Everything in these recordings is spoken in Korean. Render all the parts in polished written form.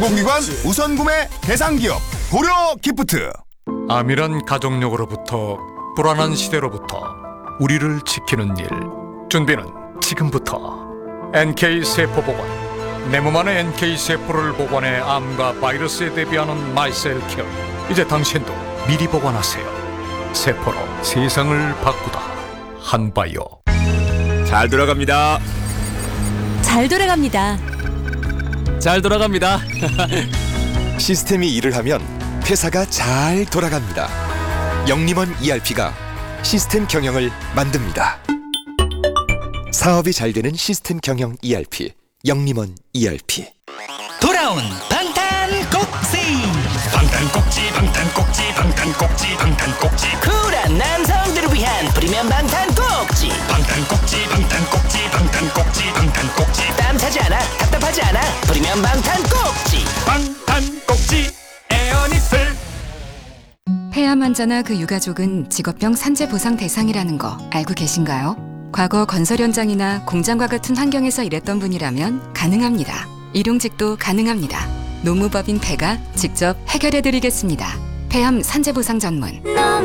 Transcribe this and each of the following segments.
공공기관 우선구매 대상기업 고려기프트. 암이란 가족력으로부터 불안한 시대로부터 우리를 지키는 일. 준비는 지금부터. NK세포보건. 내 몸 안에 NK세포를 보관해 암과 바이러스에 대비하는 마이셀케어. 이제 당신도 미리 보관하세요. 세포로 세상을 바꾸다. 한바이오. 잘 돌아갑니다. 잘 돌아갑니다. 잘 돌아갑니다. 시스템이 일을 하면 회사가 잘 돌아갑니다. 영림원 ERP가 시스템 경영을 만듭니다. 사업이 잘 되는 시스템 경영 ERP, 영림원 ERP. 돌아온 방탄꼭지 방탄꼭지 쿨한 남성들을 위한 프리미엄 방탄꼭지 땀 차지 않아 답답하지 않아 프리미엄 방탄꼭지 에어니슬. 폐암 환자나 그 유가족은 직업병 산재 보상 대상이라는 거 알고 계신가요? 과거 건설 현장이나 공장과 같은 환경에서 일했던 분이라면 가능합니다. 일용직도 가능합니다. 노무법인 폐가 직접 해결해드리겠습니다. 폐암 산재 보상 전문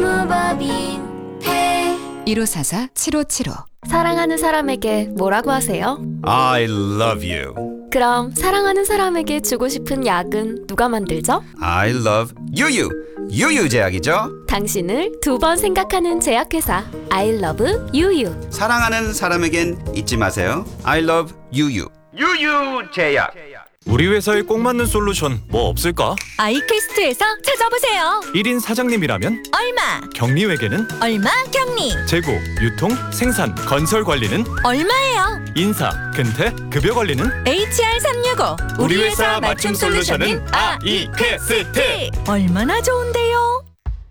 노무법인 폐. 1544-7575. 사랑하는 사람에게 뭐라고 하세요? I love you. 그럼 사랑하는 사람에게 주고 싶은 약은 누가 만들죠? I love 유유. 유유제약이죠. 당신을 두 번 생각하는 제약회사 I love 유유. 사랑하는 사람에겐 잊지 마세요. I love 유유. 유유제약. 우리 회사에 꼭 맞는 솔루션 뭐 없을까? 아이캐스트에서 찾아보세요. 1인 사장님이라면 얼마? 격리 외계는 얼마 격리? 재고, 유통, 생산, 건설 관리는 얼마예요? 인사, 근태, 급여 관리는 HR365. 우리 회사 맞춤 솔루션은 아이캐스트. 얼마나 좋은데요?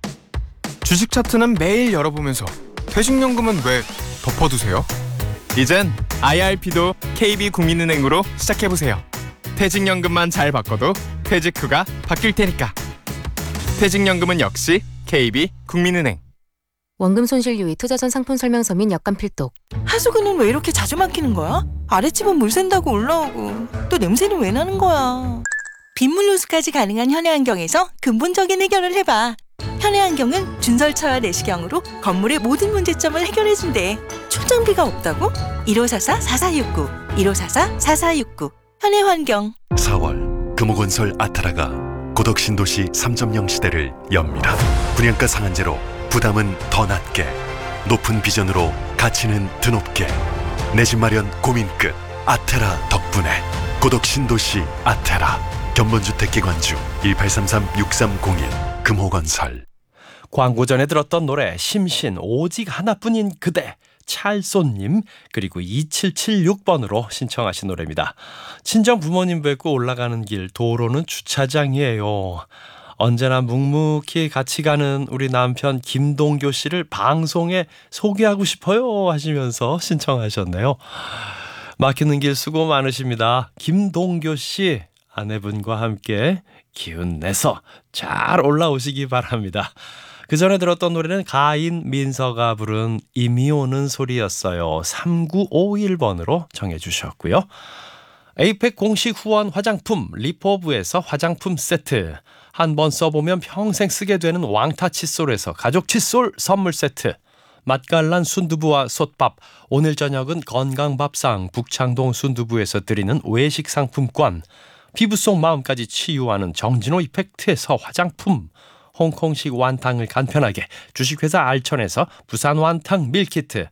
주식 차트는 매일 열어보면서 퇴직연금은 왜 덮어두세요? 이젠 IRP도 KB국민은행으로 시작해보세요. 퇴직연금만 잘 바꿔도 퇴직 후가 바뀔 테니까. 퇴직연금은 역시 KB국민은행. 원금 손실 유의 투자전 상품 설명서 및 약관 필독. 하수구는 왜 이렇게 자주 막히는 거야? 아랫집은 물 샌다고 올라오고 또 냄새는 왜 나는 거야? 빗물 호수까지 가능한 현해안경에서 근본적인 해결을 해봐. 현해안경은 준설차와 내시경으로 건물의 모든 문제점을 해결해준대. 출장비가 없다고? 1544-4469 1544-4469 현해환경. 4월 금호건설 아타라가 고덕신도시 3.0 시대를 엽니다. 분양가 상한제로 부담은 더 낮게, 높은 비전으로 가치는 드높게. 내 집 마련 고민 끝 아테라 덕분에. 고덕신도시 아테라. 견본주택기관주 1833-6301 금호건설. 광고 전에 들었던 노래 심신 오직 하나뿐인 그대. 찰소님 그리고 2776번으로 신청하신 노래입니다. 친정 부모님 뵙고 올라가는 길 도로는 주차장이에요. 언제나 묵묵히 같이 가는 우리 남편 김동교 씨를 방송에 소개하고 싶어요 하시면서 신청하셨네요. 막히는 길 수고 많으십니다. 김동교 씨 아내분과 함께 기운 내서 잘 올라오시기 바랍니다. 그 전에 들었던 노래는 가인 민서가 부른 이미 오는 소리였어요. 3951번으로 정해주셨고요. 에이펙 공식 후원 화장품 리포브에서 화장품 세트, 한번 써보면 평생 쓰게 되는 왕타 칫솔에서 가족 칫솔 선물 세트, 맛깔난 순두부와 솥밥, 오늘 저녁은 건강밥상 북창동 순두부에서 드리는 외식 상품권, 피부 속 마음까지 치유하는 정진호 이펙트에서 화장품, 홍콩식 완탕을 간편하게 주식회사 알천에서 부산 완탕 밀키트,